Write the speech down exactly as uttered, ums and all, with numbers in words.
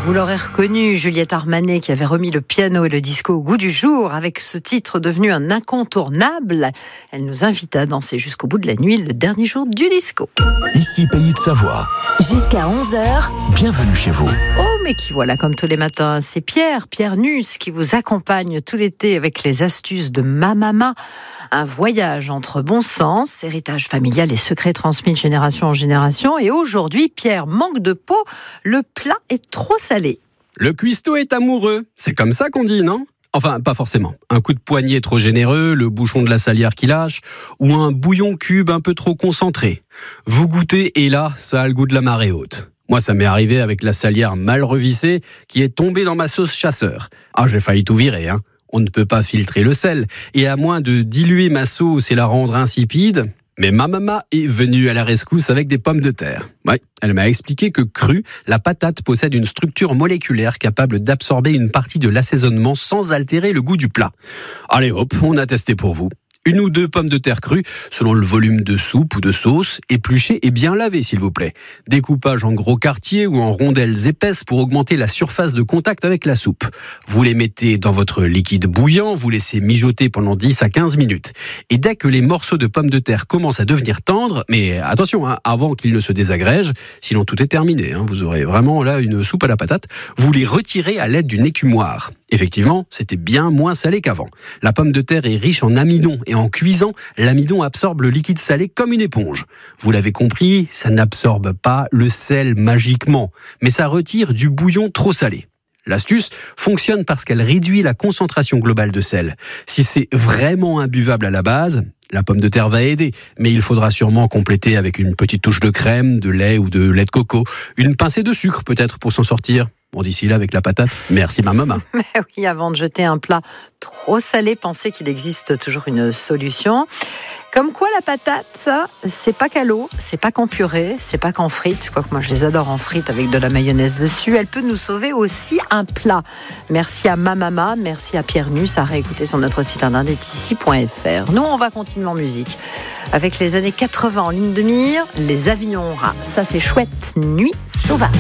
Vous l'aurez reconnu, Juliette Armanet qui avait remis le piano et le disco au goût du jour avec ce titre devenu un incontournable. Elle nous invite à danser jusqu'au bout de la nuit le dernier jour du disco. Ici Pays de Savoie. Jusqu'à onze heures. Bienvenue chez vous. Oh mais qui voilà comme tous les matins, c'est Pierre, Pierre Nuss qui vous accompagne tout l'été avec les astuces de Ma Mama. Un voyage entre bon sens, héritage familial et secrets transmis de génération en génération. Et aujourd'hui, Pierre manque de peau, le plat est trop salé. Le cuistot est amoureux, c'est comme ça qu'on dit, non ? Enfin, pas forcément. Un coup de poignet trop généreux, le bouchon de la salière qui lâche, ou un bouillon cube un peu trop concentré. Vous goûtez et là, ça a le goût de la marée haute. Moi, ça m'est arrivé avec la salière mal revissée qui est tombée dans ma sauce chasseur. Ah, j'ai failli tout virer, hein. On ne peut pas filtrer le sel. Et à moins de diluer ma sauce et la rendre insipide... Mais ma maman est venue à la rescousse avec des pommes de terre. Ouais, elle m'a expliqué que crue, la patate possède une structure moléculaire capable d'absorber une partie de l'assaisonnement sans altérer le goût du plat. Allez hop, on a testé pour vous. Une ou deux pommes de terre crues, selon le volume de soupe ou de sauce, épluchées et bien lavées s'il vous plaît. Découpage en gros quartiers ou en rondelles épaisses pour augmenter la surface de contact avec la soupe. Vous les mettez dans votre liquide bouillant, vous laissez mijoter pendant dix à quinze minutes. Et dès que les morceaux de pommes de terre commencent à devenir tendres, mais attention, hein, avant qu'ils ne se désagrègent, sinon tout est terminé, hein, vous aurez vraiment là une soupe à la patate, vous les retirez à l'aide d'une écumoire. Effectivement, c'était bien moins salé qu'avant. La pomme de terre est riche en amidon et en cuisant, l'amidon absorbe le liquide salé comme une éponge. Vous l'avez compris, ça n'absorbe pas le sel magiquement, mais ça retire du bouillon trop salé. L'astuce fonctionne parce qu'elle réduit la concentration globale de sel. Si c'est vraiment imbuvable à la base, la pomme de terre va aider, mais il faudra sûrement compléter avec une petite touche de crème, de lait ou de lait de coco, une pincée de sucre peut-être pour s'en sortir. Bon, d'ici là, avec la patate, merci ma maman. Mais oui, avant de jeter un plat trop salé, pensez qu'il existe toujours une solution. Comme quoi la patate, ça, c'est pas qu'à l'eau, c'est pas qu'en purée, c'est pas qu'en frites. Quoique moi, je les adore en frites avec de la mayonnaise dessus. Elle peut nous sauver aussi un plat. Merci à Ma Mama, merci à Pierre Nuss, à réécouter sur notre site internet ici point f r. Nous, on va continuer en musique avec les années quatre-vingts en ligne de mire, les avions. Ah, ça c'est chouette, Nuit sauvage.